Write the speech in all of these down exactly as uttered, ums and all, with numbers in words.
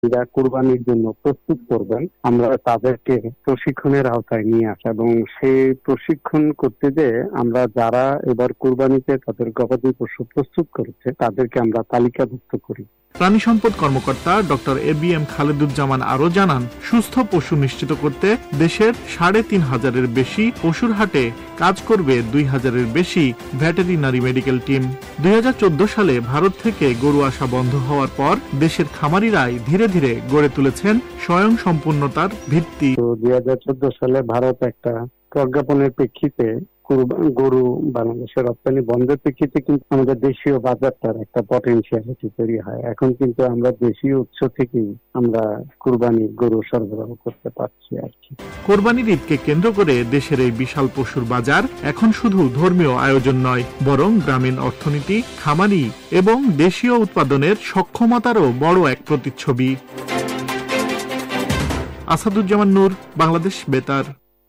যারা কুরবানির জন্য প্রস্তুত করবেন, আমরা তাদেরকে প্রশিক্ষণের আওতায় নিয়ে আসা এবং সেই প্রশিক্ষণ করতে যেয়ে আমরা যারা এবার কুরবানিতে তাদের গবাদি পশু প্রস্তুত করেছে তাদেরকে আমরা তালিকাভুক্ত করি। প্রাণী সম্পদ কর্মকর্তা doctor A B M Khaleduzzaman আরো জানান, সুস্থ পশু নিশ্চিত করতে দেশের সাড়ে তিন হাজারের বেশি পশুর হাটে কাজ করবে দুই হাজারের বেশি ভেটেরিনারি মেডিকেল টিম। দুই হাজার চোদ্দ সালে ভারত থেকে গরু আসা বন্ধ হওয়ার পর দেশের খামারিরাই ধীরে ধীরে গড়ে তুলেছেন স্বয়ং সম্পূর্ণতার ভিত্তি। দুই হাজার চোদ্দ সালে ভারত একটা প্রজ্ঞাপনের প্রেক্ষিতে গরু বাংলাদেশের রপ্তানি বন্ধের প্রেক্ষিতে কিন্তু আমাদের দেশীয় বাজারটার একটা পটেনশিয়ালিটি তৈরি হয়। এখন কিন্তু আমরা দেশীয় উৎস থেকেই আমরা কুরবানি গরু সরবরাহ করতে পারছি আর কি। কোরবানির ঈদকে কেন্দ্র করে দেশের এই বিশাল পশুর বাজার এখন শুধু ধর্মীয় আয়োজন নয়, বরং গ্রামীণ অর্থনীতি, খামারি এবং দেশীয় উৎপাদনের সক্ষমতারও বড় এক প্রতিচ্ছবি। আসাদুজ্জামান নূর, বাংলাদেশ বেতার।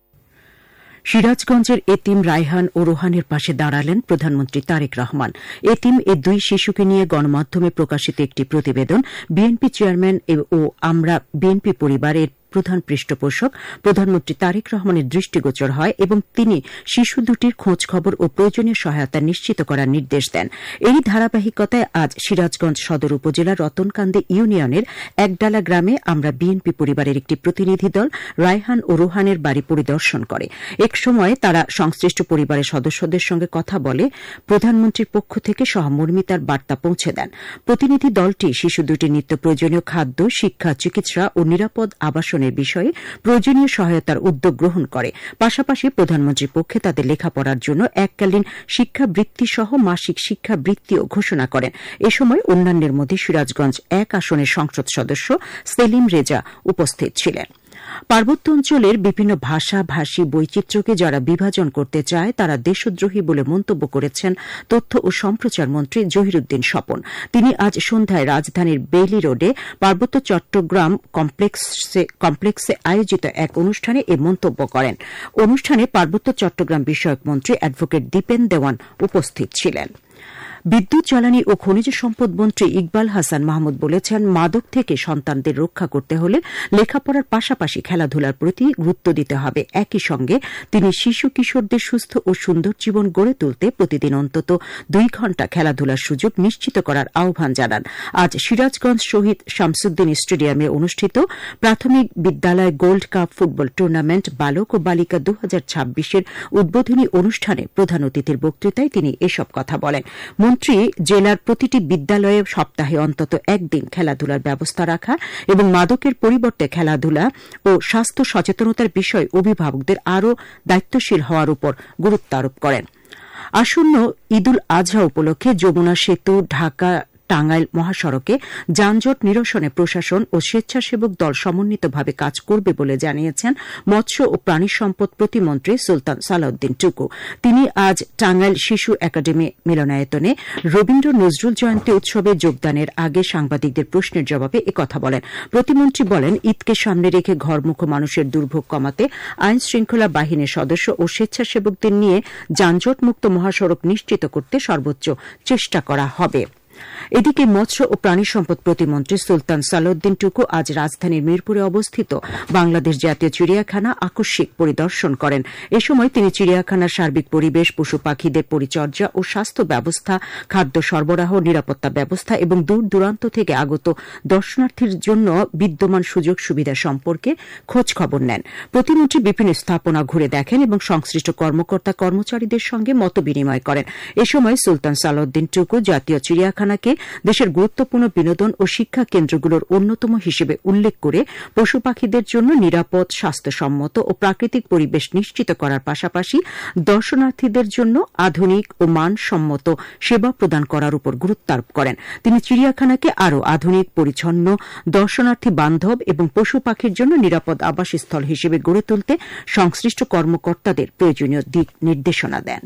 সিরাজগঞ্জের এতিম রায়হান ও রোহানের পাশে দাঁড়ালেন প্রধানমন্ত্রী তারেক রহমান। এতিম এ দুই শিশুকে নিয়ে গণমাধ্যমে প্রকাশিত একটি প্রতিবেদন বিএনপি চেয়ারম্যান ও আমরা বিএনপি পরিবারের প্রধান পৃষ্ঠপোষক প্রধানমন্ত্রী তারেক রহমানের দৃষ্টিগোচর হয় এবং তিনি শিশু দুটির খোঁজ খবর ও প্রয়োজনীয় সহায়তা নিশ্চিত করার নির্দেশ দেন। এই ধারাবাহিকতায় আজ সিরাজগঞ্জ সদর উপজেলার রতনকান্দি ইউনিয়নের একডালা গ্রামে আমরা বিএনপি পরিবারের একটি প্রতিনিধি দল রায়হান ও রোহানের বাড়ি পরিদর্শন করে। এক সময় তারা সংশ্লিষ্ট পরিবারের সদস্যদের সঙ্গে কথা বলে প্রধানমন্ত্রীর পক্ষ থেকে সহমর্মিতার বার্তা পৌঁছে দেন। প্রতিনিধি দলটি শিশু দুটির নিত্য প্রয়োজনীয় খাদ্য, শিক্ষা, চিকিৎসা ও নিরাপদ আবাসন বিষয়ে প্রয়োজনীয় সহায়তার উদ্যোগ গ্রহণ করে। পাশাপাশি প্রধানমন্ত্রীর পক্ষে তাদের লেখাপড়ার জন্য এককালীন শিক্ষাবৃত্তি সহ মাসিক শিক্ষাবৃত্তিও ঘোষণা করেন। এ সময় অন্যান্যের মধ্যে সিরাজগঞ্জ এক আসনের সংসদ সদস্য সেলিম রেজা উপস্থিত ছিলেন। পার্বত্য অঞ্চলের বিভিন্ন ভাষা ভাষী বৈচিত্র্যকে যারা বিভাজন করতে চায় তারা দেশদ্রোহী বলে মন্তব্য করেছেন তথ্য ও সম্প্রচার মন্ত্রী জহিরুদ্দিন স্বপন। তিনি আজ সন্ধ্যায় রাজধানীর বেইলি রোডে পার্বত্য চট্টগ্রাম কমপ্লেক্সে কমপ্লেক্সে আয়োজিত এক অনুষ্ঠানে এ মন্তব্য করেন। অনুষ্ঠানে পার্বত্য চট্টগ্রাম বিষয়ক মন্ত্রী অ্যাডভোকেট দীপেন দেওয়ান উপস্থিত ছিলেন। বিদ্যুৎ, জ্বালানি ও খনিজ সম্পদ মন্ত্রী ইকবাল হাসান মাহমুদ বলেছেন, মাদক থেকে সন্তানদের রক্ষা করতে হলে লেখাপড়ার পাশাপাশি খেলাধুলার প্রতি গুরুত্ব দিতে হবে। একই সঙ্গে তিনি শিশু কিশোরদের সুস্থ ও সুন্দর জীবন গড়ে তুলতে প্রতিদিন অন্তত দুই ঘণ্টা খেলাধুলার সুযোগ নিশ্চিত করার আহ্বান জানান। আজ সিরাজগঞ্জ শহীদ শামসুদ্দিন স্টেডিয়ামে অনুষ্ঠিত প্রাথমিক বিদ্যালয় গোল্ড কাপ ফুটবল টুর্নামেন্ট বালক ও বালিকা দু হাজার ছাব্বিশের উদ্বোধনী অনুষ্ঠানে প্রধান অতিথির বক্তৃতায় তিনি এসব কথা বলেন। মন্ত্রী জেলার প্রতিটি বিদ্যালয়ে সপ্তাহে অন্তত একদিন খেলাধুলার ব্যবস্থা রাখা এবং মাদকের পরিবর্তে খেলাধুলা ও স্বাস্থ্য সচেতনতার বিষয়ে অভিভাবকদের আরও দায়িত্বশীল হওয়ার উপর গুরুত্ব আরোপ করেন। আসন্ন ঈদুল আজহা উপলক্ষে যমুনা সেতু ঢাকা টাঙ্গাইল মহাসড়কে যানজট নিরসনে প্রশাসন ও স্বেচ্ছাসেবক দল সমন্বিতভাবে কাজ করবে বলে জানিয়েছেন মৎস্য ও প্রাণী সম্পদ প্রতিমন্ত্রী সুলতান সালাউদ্দিন টুকু। তিনি আজ টাঙ্গাইল শিশু একাডেমি মিলনায়তনে রবীন্দ্র নজরুল জয়ন্তী উৎসবে যোগদানের আগে সাংবাদিকদের প্রশ্নের জবাবে একথা বলেন। প্রতিমন্ত্রী বলেন, ঈদকে সামনে রেখে ঘরমুখো মানুষের দুর্ভোগ কমাতে আইন শৃঙ্খলা বাহিনীর সদস্য ও স্বেচ্ছাসেবকদের নিয়ে যানজটমুক্ত মহাসড়ক নিশ্চিত করতে সর্বোচ্চ চেষ্টা করা হবে। এদিকে মৎস্য ও প্রাণী সম্পদ প্রতিমন্ত্রী সুলতান সালাউদ্দিন টুকু আজ রাজধানীর মিরপুরে অবস্থিত বাংলাদেশ জাতীয় চিড়িয়াখানা আকস্মিক পরিদর্শন করেন। এ সময় তিনি চিড়িয়াখানার সার্বিক পরিবেশ, পশু পাখিদের পরিচর্যা ও স্বাস্থ্য ব্যবস্থা, খাদ্য সরবরাহ, নিরাপত্তা ব্যবস্থা এবং দূর দূরান্ত থেকে আগত দর্শনার্থীর জন্য বিদ্যমান সুযোগ সুবিধা সম্পর্কে খোঁজ খবর নেন। প্রতিমন্ত্রী বিভিন্ন স্থাপনা ঘুরে দেখেন এবং সংশ্লিষ্ট কর্মকর্তা কর্মচারীদের সঙ্গে মতবিনিময় করেন। এ সময় সুলতান সালাউদ্দিন টুকু জাতীয় চিড়িয়াখানাকে দেশের গুরুত্বপূর্ণ বিনোদন ও শিক্ষা কেন্দ্রগুলোর অন্যতম হিসেবে উল্লেখ করে পশু পাখিদের জন্য নিরাপদ, স্বাস্থ্যসম্মত ও প্রাকৃতিক পরিবেশ নিশ্চিত করার পাশাপাশি দর্শনার্থীদের জন্য আধুনিক ও মানসম্মত সেবা প্রদান করার উপর গুরুত্ব আরোপ করেন। তিনি চিড়িয়াখানাকে আরও আধুনিক, পরিচ্ছন্ন, দর্শনার্থী বান্ধব এবং পশু পাখির জন্য নিরাপদ আবাসস্থল হিসেবে গড়ে তুলতে সংশ্লিষ্ট কর্মকর্তাদের প্রয়োজনীয় দিক নির্দেশনা দেন।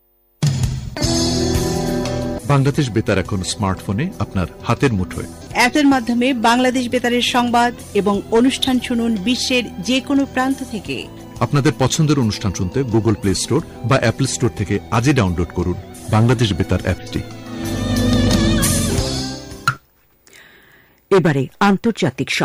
বাংলাদেশ বেতার এখন স্মার্টফোনে আপনার হাতের মুঠোয়। অ্যাপের মাধ্যমে বাংলাদেশ বেতারের সংবাদ এবং অনুষ্ঠান শুনুন বিশ্বের যে কোনো প্রান্ত থেকে। আপনাদের পছন্দের অনুষ্ঠান শুনতে গুগল প্লে স্টোর বা অ্যাপল স্টোর থেকে আজই ডাউনলোড করুন বাংলাদেশ বেতার অ্যাপটি। এবারে আন্তর্জাতিক